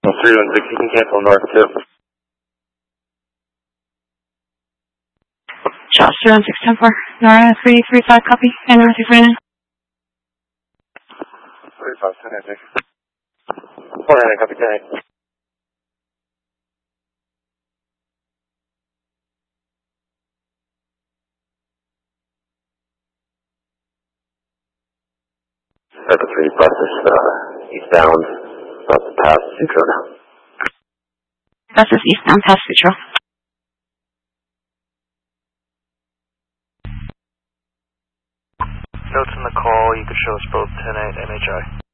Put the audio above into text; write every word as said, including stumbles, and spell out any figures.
three one six, you can cancel north two. Charles three one six ten four, Nora three three five copy, and North three nine. three five ten eight six. four nine copy ten eight. Delta three buses, uh, eastbound, about to pass Sutro now. Buses eastbound past Sutro. Notes in the call, you could show us both ten eight M H I.